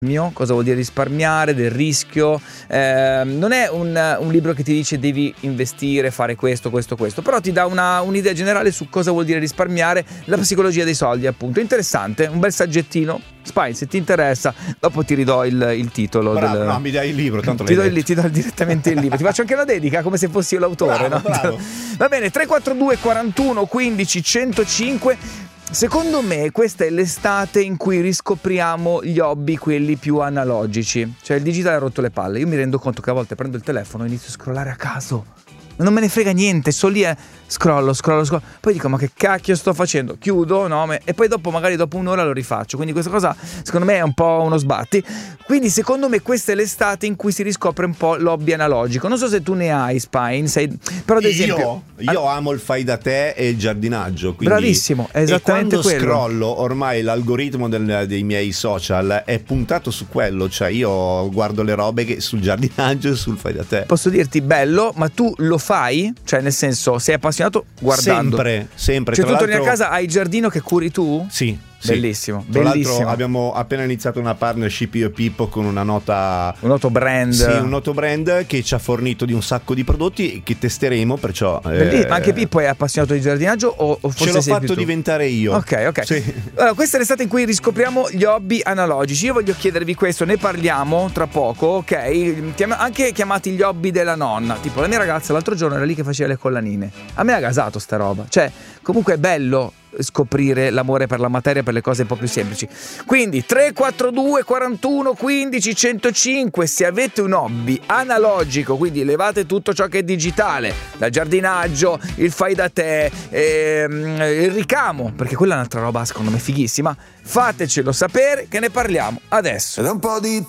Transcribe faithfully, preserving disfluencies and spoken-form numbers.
cosa vuol dire risparmiare, del rischio. Eh, non è un, un libro che ti dice devi investire, fare questo, questo, questo, però ti dà una, un'idea generale su cosa vuol dire risparmiare, la psicologia dei soldi, appunto. Interessante, un bel saggettino. Spine, se ti interessa, dopo ti ridò il, il titolo. Bravo, del... no, mi dai il libro, tanto ti, do il, ti do direttamente il libro. Ti faccio anche la dedica, come se fossi io l'autore. Bravo, no? bravo. Va bene, tre quattro due quarantuno quindici centocinque. Secondo me questa è l'estate in cui riscopriamo gli hobby, quelli più analogici. Cioè il digitale ha rotto le palle. Io mi rendo conto che a volte prendo il telefono e inizio a scrollare a caso. Non me ne frega niente, sto lì e scrollo, scrollo, scrollo. Poi dico, ma che cacchio sto facendo? Chiudo, no? E poi dopo, magari dopo un'ora lo rifaccio. Quindi questa cosa, secondo me, è un po' uno sbatti. Quindi secondo me questa è l'estate in cui si riscopre un po' l'hobby analogico. Non so se tu ne hai, Spine, sei... però ad esempio... Io, io amo il fai da te e il giardinaggio. Quindi... Bravissimo, è esattamente quello. E quando quello. scrollo, ormai l'algoritmo del, dei miei social è puntato su quello. Cioè io guardo le robe che sul giardinaggio e sul fai da te. Posso dirti bello, ma tu lo fai? Cioè nel senso, sei appassionato guardando? Sempre, sempre. Cioè Tra tu torni l'altro... a casa, hai il giardino che curi tu? Sì. Sì. Bellissimo, Tra bellissimo. l'altro abbiamo appena iniziato una partnership io e Pippo con una nota un noto brand. Sì, un noto brand che ci ha fornito di un sacco di prodotti che testeremo, perciò eh... Ma anche Pippo è appassionato di giardinaggio o, o forse ce l'ho sei fatto diventare io. Ok, ok. Sì. Allora, questa è l'estate in cui riscopriamo gli hobby analogici. Io voglio chiedervi questo, ne parliamo tra poco, ok? Chiam- anche chiamati gli hobby della nonna. Tipo la mia ragazza l'altro giorno era lì che faceva le collanine. A me ha gasato sta roba. Cioè, comunque è bello scoprire l'amore per la materia, per le cose un po' più semplici. Quindi tre quattro due quarantuno quindici centocinque, se avete un hobby analogico, quindi levate tutto ciò che è digitale, dal giardinaggio, il fai da te, ehm, il ricamo, perché quella è un'altra roba secondo me fighissima, fatecelo sapere che ne parliamo adesso. Da un po' di